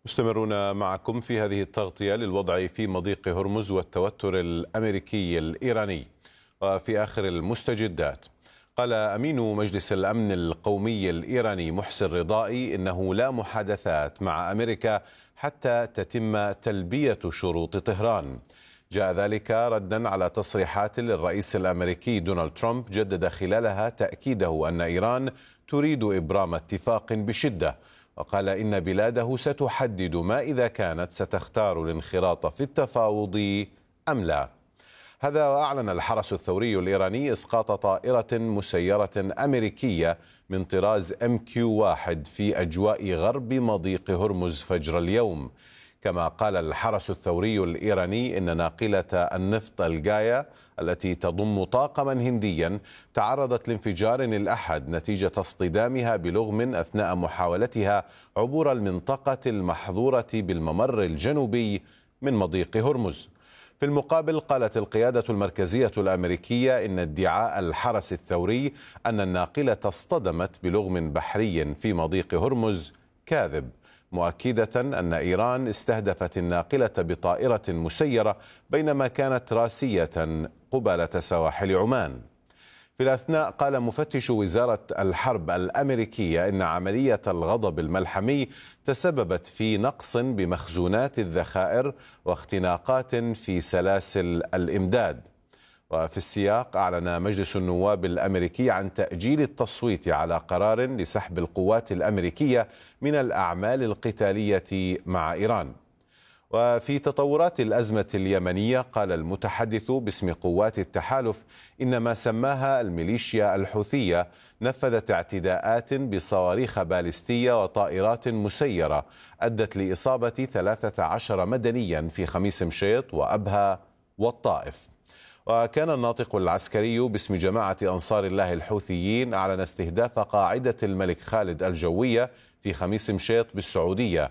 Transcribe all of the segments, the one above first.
مستمرون معكم في هذه التغطية للوضع في مضيق هرمز والتوتر الأمريكي الإيراني. وفي آخر المستجدات، قال أمين مجلس الأمن القومي الإيراني محسن رضائي إنه لا محادثات مع أمريكا حتى تتم تلبية شروط طهران. جاء ذلك ردا على تصريحات للرئيس الأمريكي دونالد ترامب جدد خلالها تأكيده أن إيران تريد إبرام اتفاق بشدة، وقال إن بلاده ستحدد ما إذا كانت ستختار الانخراط في التفاوض أم لا. هذا وأعلن الحرس الثوري الإيراني إسقاط طائرة مسيرة أمريكية من طراز MQ-1 في أجواء غرب مضيق هرمز فجر اليوم. كما قال الحرس الثوري الإيراني إن ناقلة النفط الجايا التي تضم طاقما هنديا تعرضت لانفجار الأحد نتيجة اصطدامها بلغم أثناء محاولتها عبور المنطقة المحظورة بالممر الجنوبي من مضيق هرمز. في المقابل، قالت القيادة المركزية الأمريكية إن ادعاء الحرس الثوري أن الناقلة اصطدمت بلغم بحري في مضيق هرمز كاذب، مؤكدة أن إيران استهدفت الناقلة بطائرة مسيرة بينما كانت راسية قبالة سواحل عمان. في الأثناء، قال مفتش وزارة الحرب الأمريكية إن عملية الغضب الملحمي تسببت في نقص بمخزونات الذخائر واختناقات في سلاسل الإمداد. وفي السياق، أعلن مجلس النواب الأمريكي عن تأجيل التصويت على قرار لسحب القوات الأمريكية من الأعمال القتالية مع إيران. وفي تطورات الأزمة اليمنية، قال المتحدث باسم قوات التحالف إن ما سماها الميليشيا الحوثية نفذت اعتداءات بصواريخ باليستية وطائرات مسيرة أدت لإصابة 13 مدنيا في خميس مشيط وأبها والطائف. وكان الناطق العسكري باسم جماعة أنصار الله الحوثيين أعلن استهداف قاعدة الملك خالد الجوية في خميس مشيط بالسعودية،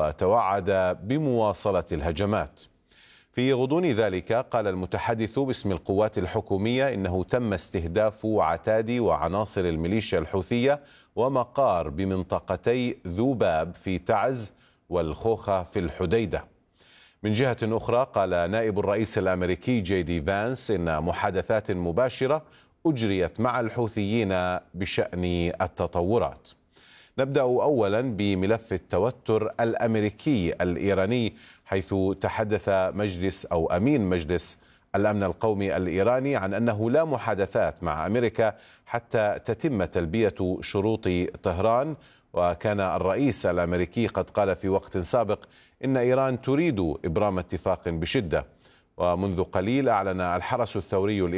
وتوعد بمواصلة الهجمات. في غضون ذلك، قال المتحدث باسم القوات الحكومية إنه تم استهداف عتاد وعناصر الميليشيا الحوثية ومقار بمنطقتي ذوباب في تعز والخوخة في الحديدة. من جهة أخرى، قال نائب الرئيس الأمريكي جي دي فانس إن محادثات مباشرة أجريت مع الحوثيين بشأن التطورات. نبدأ أولا بملف التوتر الأمريكي الإيراني، حيث تحدث أمين مجلس الأمن القومي الإيراني عن أنه لا محادثات مع أمريكا حتى تتم تلبية شروط طهران. وكان الرئيس الأمريكي قد قال في وقت سابق إن إيران تريد إبرام اتفاق بشدة. ومنذ قليل أعلن الحرس الثوري